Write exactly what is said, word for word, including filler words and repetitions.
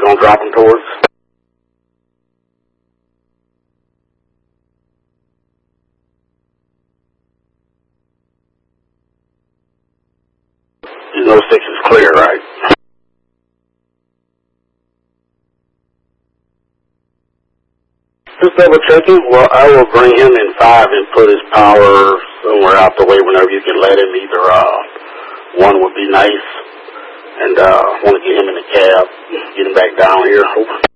going to drop him towards? You know six is clear, right? Just double checking. Well, I will bring him in five and put his power somewhere out the way whenever you can let him. Either uh, one would be nice. And uh, want to get him in the cab, get him back down here.